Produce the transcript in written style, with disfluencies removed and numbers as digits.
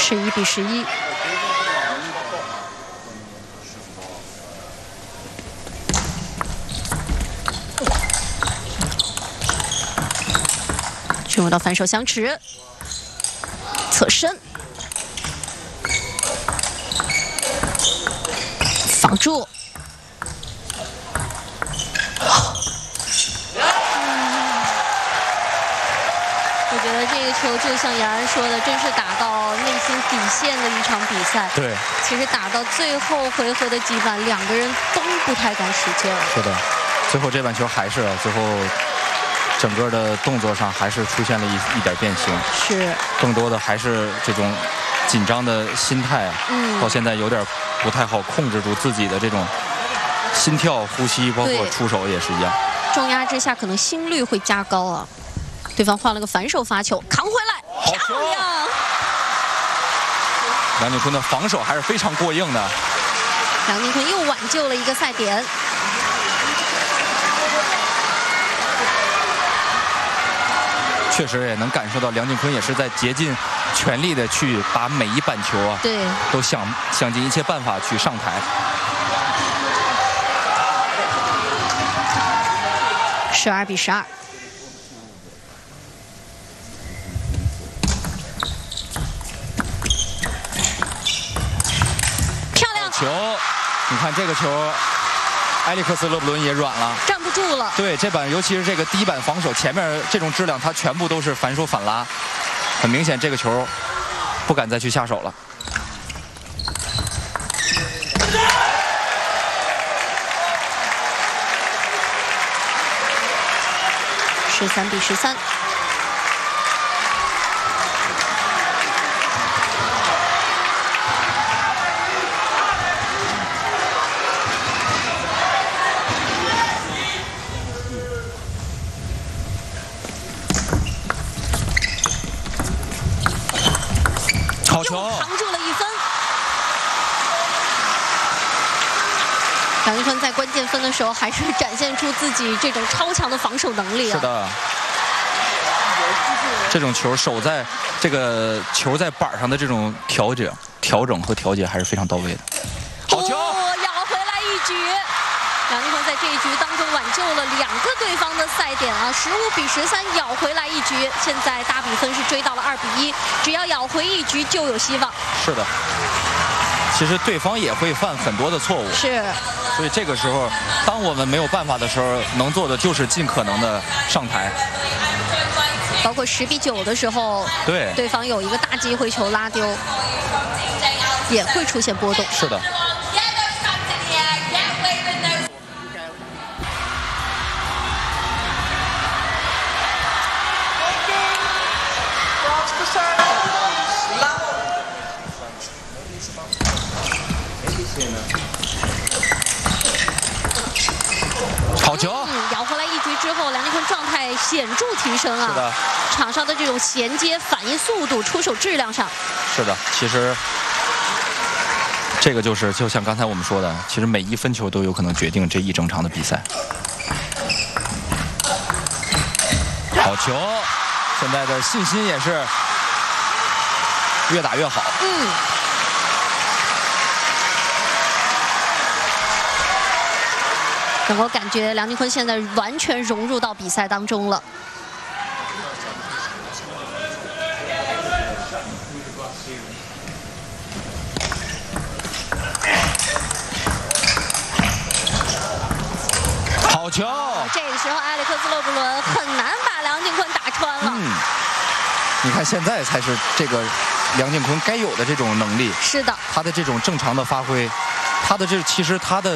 11比11。进入到反手相持，侧身，防住。 我觉得这个球就像杨然说的，真是打到内心底线的一场比赛。 对， 其实打到最后回合的击板，两个人都不太敢使劲儿。 是的，最后这板球还是最后整个的动作上还是出现了一点变形。 是， 更多的还是这种紧张的心态，到现在有点不太好控制住自己的这种心跳、呼吸，包括出手也是一样。 重压之下，可能心率会加高啊。 对方换了个反手发球，扛回来，漂亮！ 梁靖昆的防守还是非常过硬的。 梁靖昆又挽救了一个赛点。 确实也能感受到梁靖昆也是在竭尽全力的去把每一板球啊， 对， 都想尽一切办法去上台。 12比12。 球，你看这个球，埃里克斯·勒布伦也软了， 站不住了。对， 这板尤其是这个第一板防守，前面这种质量，他全部都是反手反拉，很明显这个球不敢再去下手了。 13比13。 好球， 扛住了一分。梁靖昆在关键分的时候，还是展现出自己这种超强的防守能力啊！ 是的，这种球守在这个球在板上的这种调整和调节还是非常到位的。好球， 咬回来一局。梁靖昆在这一局当中挽救了2个对方的赛点啊，15比13咬回来一局，现在大比分是追到了2比1，只要咬回一局就有希望。 是的，其实对方也会犯很多的错误， 是， 所以这个时候，当我们没有办法的时候，能做的就是尽可能的上台。 包括10比9的时候，对方有一个大机会球拉丢，也会出现波动。 是的。 好球！ 咬回来一局之后，梁靖昆状态显著提升啊！ 是的， 场上的这种衔接、反应速度、出手质量上， 是的。其实这个就像刚才我们说的，其实每一分球都有可能决定这一整场的比赛。好球！现在的信心也是越打越好。 能够感觉梁靖昆现在完全融入到比赛当中了。 好球！ 这个时候，埃里克斯·勒布伦很难把梁靖昆打穿了。 你看现在才是这个梁靖昆该有的这种能力。 是的， 他的这种正常的发挥，其实他的